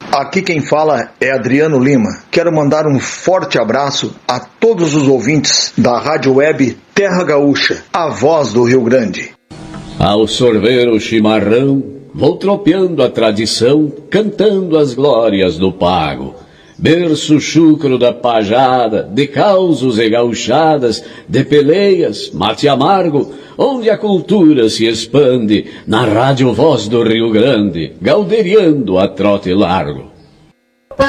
Aqui quem fala é Adriano Lima. Quero mandar um forte abraço a todos os ouvintes da Rádio Web Terra Gaúcha, a voz do Rio Grande. Ao sorver o chimarrão, vou tropeando a tradição, cantando as glórias do pago. Berço chucro da pajada, de causos e gauchadas, de peleias, mate amargo, onde a cultura se expande, na rádio voz do Rio Grande, gauderiando a trote largo.